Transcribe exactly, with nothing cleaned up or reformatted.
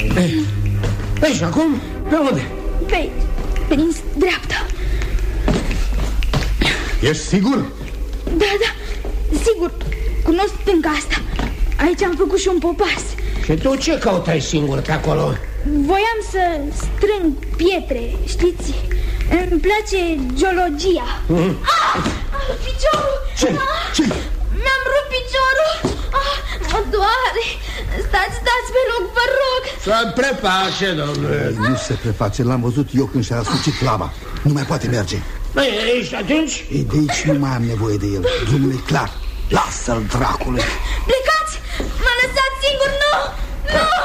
Ei, ei, și acum, pe unde? Pe, pe din dreapta. Ești sigur? Da, da, sigur. Cunosc stânga asta. Aici am făcut și un popas. Și tu ce căutai singur pe acolo? Voiam să strâng pietre, știți? Îmi place geologia. mm. ah, ah, Piciorul! Ce? Ah, ce? Mi-am rupt piciorul. ah, Mă doare. Stați, stați pe loc, vă rog. Să preface, domnule. Nu se preface, l-am văzut eu când și-a asucit lama. Nu mai poate merge. Ei, și atunci? Ei, de aici nu mai am nevoie de el. Drumul e clar. Lasă-l dracului. Plecați! M-a lăsat singur, nu! Nu!